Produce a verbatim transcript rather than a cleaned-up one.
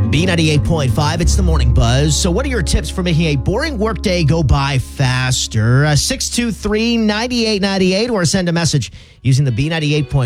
B ninety-eight point five, it's the Morning Buzz. So what are your tips for making a boring workday go by faster? Uh, six two three, nine eight nine eight or send a message using the B ninety-eight point five